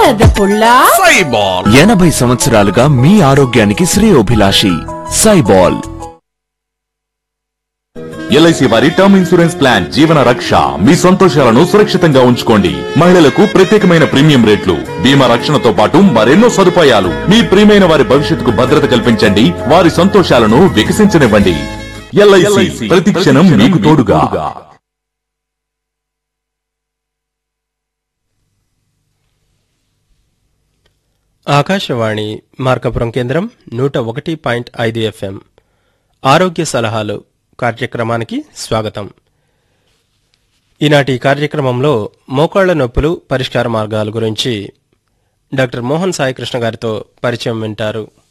పుల్లా సైబాల్ 80 సంవత్సరాలుగా మీ ఆరోగ్యానికి శ్రేయోభిలాషి సైబాల్. ఎల్ఐసి వారి టర్మ్ ఇన్సూరెన్స్ ప్లాన్ జీవన రక్ష. మీ సంతోషాలను సురక్షితంగా ఉంచుకోండి. మహిళలకు ప్రత్యేకమైన ప్రీమియం రేట్లు, బీమా రక్షణతో పాటు మరెన్నో సదుపాయాలు. మీ ప్రియమైన వారి భవిష్యత్తుకు భద్రత కల్పించండి, వారి సంతోషాలను వికసించనివ్వండి. ఎల్ఐసి ప్రతి క్షణం మీకు తోడుగా. ఆకాశవాణి మార్కాపురం కేంద్రం 101.5 FM ఆరోగ్య సలహాలు కార్యక్రమానికి స్వాగతం. ఈనాటి కార్యక్రమంలో మోకాళ్ల నొప్పులు పరిష్కార మార్గాల గురించి డాక్టర్ మోహన్ సాయికృష్ణ గారితో పరిచయం వింటారు.